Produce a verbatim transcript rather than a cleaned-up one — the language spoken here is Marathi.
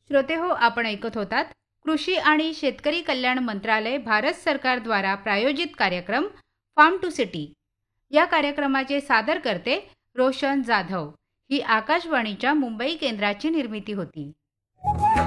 श्रोते हो, आपण ऐकत होतात कृषी आणि शेतकरी कल्याण मंत्रालय भारत सरकार द्वारा प्रायोजित कार्यक्रम फार्म टू सिटी. या कार्यक्रमाचे सादर करते रोशन जाधव. ही आकाशवाणीच्या मुंबई केंद्राची निर्मिती होती.